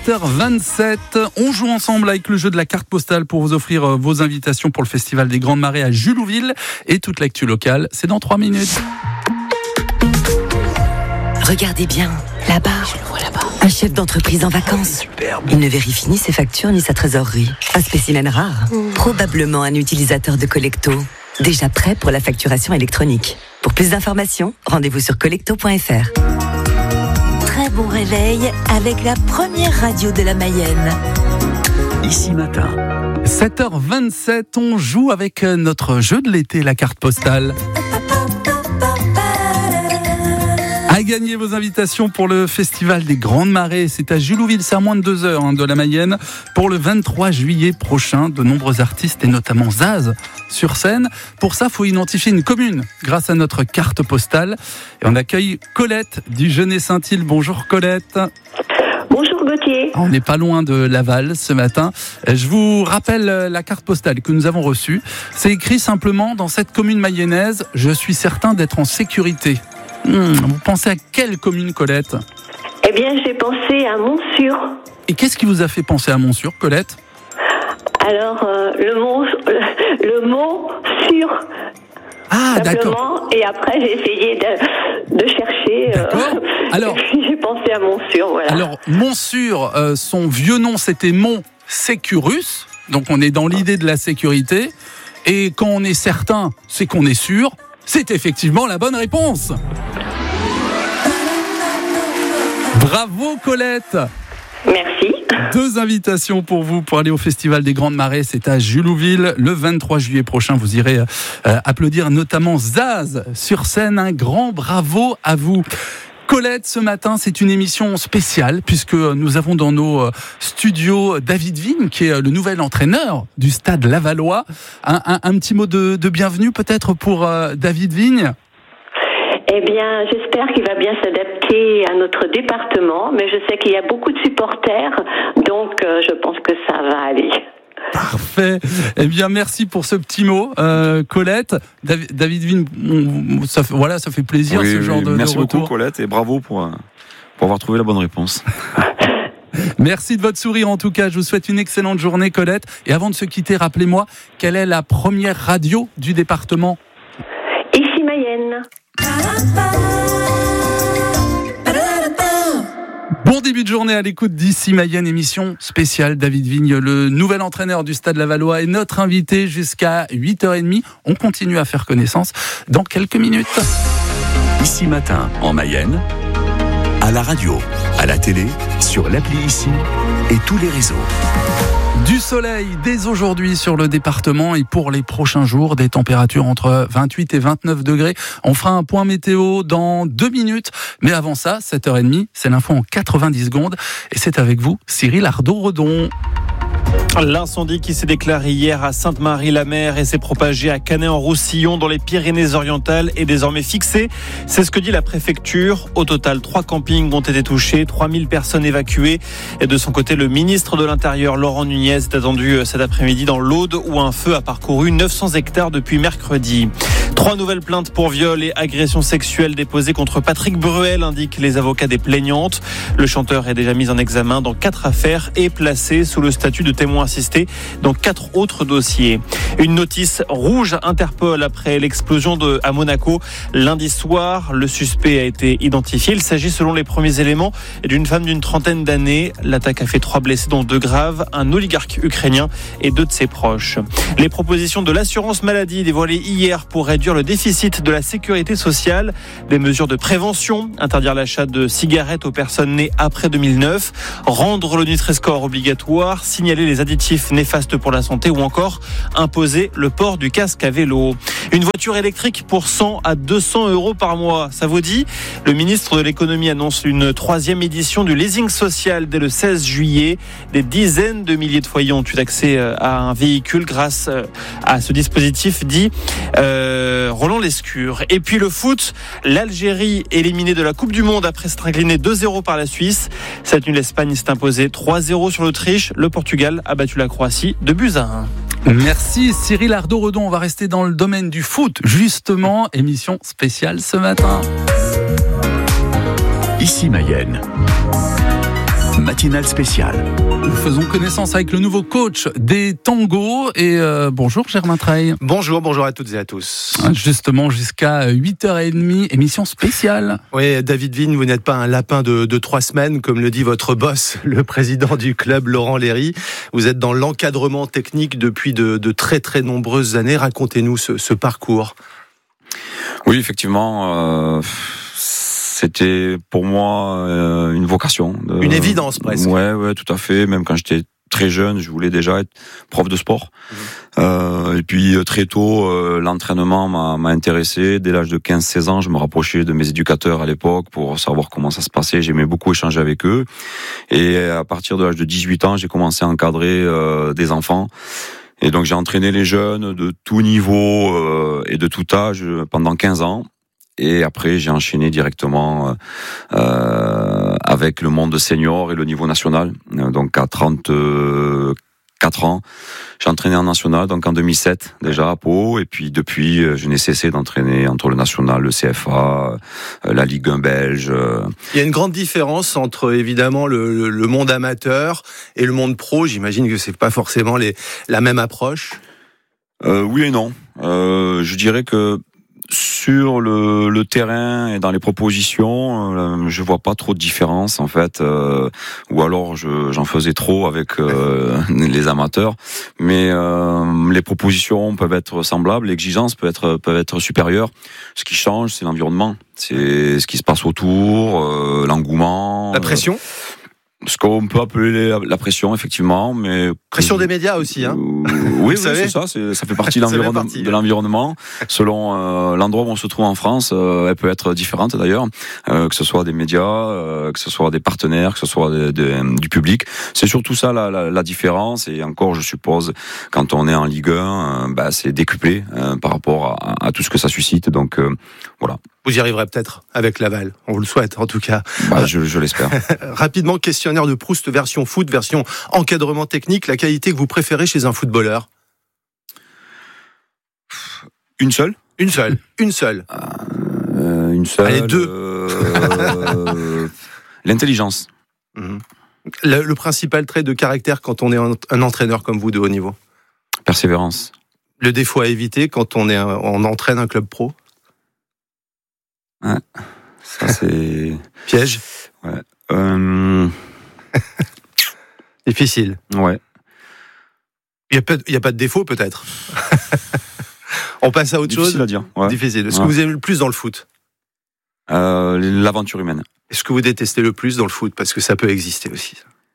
7h27, on joue ensemble avec le jeu de la carte postale pour vous offrir vos invitations pour le Festival des Grandes Marées à Julouville. Et toute l'actu locale, c'est dans 3 minutes. Regardez bien, là-bas, un chef d'entreprise en vacances. Il ne vérifie ni ses factures ni sa trésorerie. Un spécimen rare, probablement un utilisateur de Collecto. Déjà prêt pour la facturation électronique. Pour plus d'informations, rendez-vous sur collecto.fr. Très bon réveil avec la première radio de la Mayenne. Ici matin. 7h27, on joue avec notre jeu de l'été, la carte postale. À gagner vos invitations pour le Festival des Grandes Marées. C'est à Julouville, c'est à moins de 2 heures de la Mayenne. Pour le 23 juillet prochain, de nombreux artistes et notamment Zaz sur scène. Pour ça, il faut identifier une commune grâce à notre carte postale. Et on accueille Colette du Genêt-Saint-Île. Bonjour Colette. Bonjour Gauthier. On n'est pas loin de Laval ce matin. Je vous rappelle la carte postale que nous avons reçue. C'est écrit simplement dans cette commune mayonnaise, je suis certain d'être en sécurité. Vous pensez à quelle commune, Colette ? Eh bien, j'ai pensé à Montsûr. Et qu'est-ce qui vous a fait penser à Montsûr, Colette ? Alors, le mot sûr. Ah, simplement, d'accord. Et après, j'ai essayé de chercher. D'accord. Alors, et puis j'ai pensé à Montsûr, voilà. Alors, Montsûr, son vieux nom, c'était Mont Sécurus. Donc, on est dans l'idée de la sécurité. Et quand on est certain, c'est qu'on est sûr. C'est effectivement la bonne réponse. Bravo Colette. Merci. 2 invitations pour vous pour aller au Festival des Grandes Marées. C'est à Julouville le 23 juillet prochain. Vous irez applaudir notamment Zaz sur scène. Un grand bravo à vous. Colette, ce matin, c'est une émission spéciale puisque nous avons dans nos studios David Vigne, qui est le nouvel entraîneur du Stade Lavallois. Un petit mot de bienvenue peut-être pour David Vigne. Eh bien, j'espère qu'il va bien s'adapter à notre département, mais je sais qu'il y a beaucoup de supporters, donc je pense que ça va aller. Parfait. Eh bien, merci pour ce petit mot, Colette. David Vigne, ça fait plaisir ce genre de merci retour. beaucoup, Colette, et bravo pour avoir trouvé la bonne réponse. Merci de votre sourire en tout cas. Je vous souhaite une excellente journée, Colette. Et avant de se quitter, rappelez-moi, quelle est la première radio du département ? Ici Mayenne. Bon début de journée à l'écoute d'Ici Mayenne, émission spéciale. David Vigne, le nouvel entraîneur du Stade Lavallois, est notre invité jusqu'à 8h30. On continue à faire connaissance dans quelques minutes. Ici matin, en Mayenne, à la radio, à la télé, sur l'appli Ici et tous les réseaux. Du soleil dès aujourd'hui sur le département et pour les prochains jours, des températures entre 28 et 29 degrés. On fera un point météo dans 2 minutes. Mais avant ça, 7h30, c'est l'info en 90 secondes. Et c'est avec vous, Cyril Ardo-Redon. L'incendie qui s'est déclaré hier à Sainte-Marie-la-Mer et s'est propagé à Canet-en-Roussillon dans les Pyrénées-Orientales est désormais fixé. C'est ce que dit la préfecture. Au total, 3 campings ont été touchés, 3000 personnes évacuées. Et de son côté, le ministre de l'Intérieur, Laurent Nunez, est attendu cet après-midi dans l'Aude où un feu a parcouru 900 hectares depuis mercredi. 3 nouvelles plaintes pour viol et agression sexuelle déposées contre Patrick Bruel, indiquent les avocats des plaignantes. Le chanteur est déjà mis en examen dans 4 affaires et placé sous le statut de témoin assisté dans 4 autres dossiers. Une notice rouge Interpol après l'explosion à Monaco. Lundi soir, le suspect a été identifié. Il s'agit, selon les premiers éléments, d'une femme d'une trentaine d'années. L'attaque a fait 3 blessés, dont 2 graves, un oligarque ukrainien et 2 de ses proches. Les propositions de l'assurance maladie dévoilées hier pour réduire le déficit de la sécurité sociale. Des mesures de prévention, interdire l'achat de cigarettes aux personnes nées après 2009, rendre le Nutri-Score obligatoire, signaler les additifs néfastes pour la santé ou encore imposer le port du casque à vélo. Une voiture électrique pour 100 à 200 euros par mois, ça vous dit ? Le ministre de l'économie annonce une 3e édition du leasing social dès le 16 juillet. Des dizaines de milliers de foyers ont eu accès à un véhicule grâce à ce dispositif dit Roland Lescure. Et puis le foot, l'Algérie éliminée de la Coupe du Monde après s'être inclinée 2-0 par la Suisse. Cette nuit, l'Espagne s'est imposée 3-0 sur l'Autriche. Le Portugal a battu la Croatie 2-1. Merci Cyril Ardo-Redon. On va rester dans le domaine du foot, justement. Émission spéciale ce matin. Ici Mayenne. matinale spéciale. Nous faisons connaissance avec le nouveau coach des tangos. Et bonjour Germain Treille. Bonjour à toutes et à tous. Justement, jusqu'à 8h30, émission spéciale. Oui, David Vigne, vous n'êtes pas un lapin de 3 semaines, comme le dit votre boss, le président du club, Laurent Léry. Vous êtes dans l'encadrement technique depuis de très très nombreuses années. Racontez-nous ce parcours. Oui, effectivement, c'était pour moi une vocation. Une évidence presque. Ouais, tout à fait. Même quand j'étais très jeune, je voulais déjà être prof de sport. Et puis très tôt, l'entraînement m'a intéressé. Dès l'âge de 15-16 ans, je me rapprochais de mes éducateurs à l'époque pour savoir comment ça se passait. J'aimais beaucoup échanger avec eux. Et à partir de l'âge de 18 ans, j'ai commencé à encadrer des enfants. Et donc j'ai entraîné les jeunes de tout niveau et de tout âge pendant 15 ans. Et après j'ai enchaîné directement avec le monde senior et le niveau national. Donc à 34 ans, j'ai entraîné en national, donc en 2007 déjà à Pau. Et puis depuis, je n'ai cessé d'entraîner entre le national, le CFA, la Ligue 1 belge. Il y a une grande différence entre évidemment le monde amateur et le monde pro. J'imagine que c'est pas forcément la même approche. Oui et non. Je dirais que sur le terrain et dans les propositions, je vois pas trop de différence en fait, ou alors j'en faisais trop avec les amateurs. Mais les propositions peuvent être semblables, l'exigence peut être supérieure. Ce qui change, c'est l'environnement, c'est ce qui se passe autour, l'engouement, la pression. Ce qu'on peut appeler la pression, effectivement, mais pression des médias aussi, hein. Oui, c'est ça. Ça fait partie de l'environnement. Selon l'endroit où on se trouve en France, elle peut être différente d'ailleurs, que ce soit des médias, que ce soit des partenaires, que ce soit du public. C'est surtout ça la différence. Et encore, je suppose, quand on est en Ligue 1, c'est décuplé par rapport à tout ce que ça suscite. Donc voilà. Vous y arriverez peut-être avec Laval, on vous le souhaite en tout cas. Je l'espère. Rapidement, questionnaire de Proust version foot, version encadrement technique, la qualité que vous préférez chez un footballeur? Une seule. Allez, 2. L'intelligence. Le principal trait de caractère quand on est un entraîneur comme vous de haut niveau? Persévérance. Le défaut à éviter quand on entraîne un club pro? Ouais, ça c'est... Piège? Ouais. Difficile. Ouais. Il y a pas de défaut peut-être. On passe à autre chose. Difficile à dire. Ouais. Difficile. Ce que vous aimez le plus dans le foot? L'aventure humaine. Est-ce que vous détestez le plus dans le foot? Parce que ça peut exister aussi.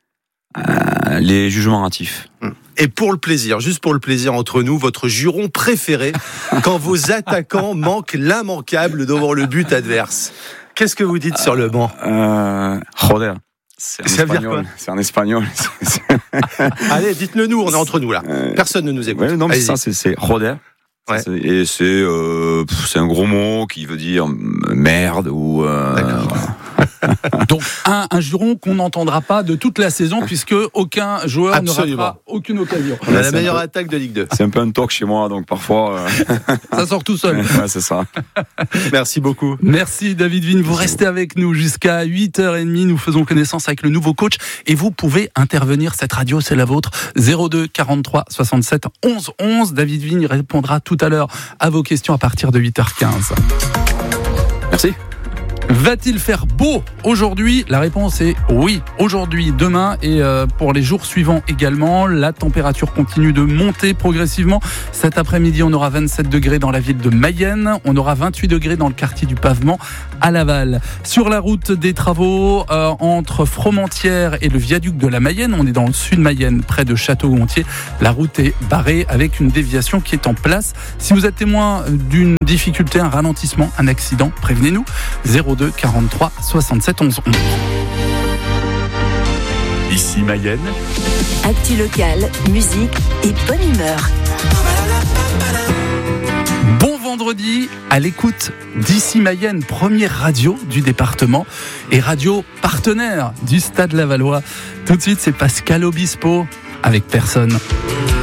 Les jugements hâtifs. Et pour le plaisir, juste pour le plaisir entre nous, votre juron préféré quand vos attaquants manquent l'immanquable devant le but adverse. Qu'est-ce que vous dites sur le banc? Joder. Ça veut dire quoi? C'est en espagnol. Allez, dites-le nous, on est entre nous là. Personne ne nous écoute. Ouais, non, mais ça, c'est joder. Ouais. Et c'est un gros mot qui veut dire merde ou. D'accord. Donc un juron qu'on n'entendra pas de toute la saison puisque aucun joueur ne ratera aucune occasion. On a la meilleure attaque de Ligue 2. C'est un peu un talk chez moi, donc parfois... Ça sort tout seul. Ouais, c'est ça. Merci beaucoup. Merci David Vigne, vous restez avec nous jusqu'à 8h30. Nous faisons connaissance avec le nouveau coach et vous pouvez intervenir, cette radio c'est la vôtre, 02 43 67 11 11. David Vigne répondra tout à l'heure à vos questions à partir de 8h15. Merci. Va-t-il faire beau aujourd'hui? La réponse est oui. Aujourd'hui, demain et pour les jours suivants également. La température continue de monter progressivement. Cet après-midi, on aura 27 degrés dans la ville de Mayenne. On aura 28 degrés dans le quartier du Pavement à Laval. Sur la route des travaux entre Fromantière et le viaduc de la Mayenne, on est dans le sud Mayenne, près de Château-Gontier. La route est barrée avec une déviation qui est en place. Si vous êtes témoin d'une difficulté, un ralentissement, un accident, prévenez-nous. 02 43 67 11 11. Ici Mayenne. Actu locale, musique et bonne humeur. Bon vendredi à l'écoute d'Ici Mayenne, première radio du département et radio partenaire du Stade Lavallois. Tout de suite, c'est Pascal Obispo avec Personne.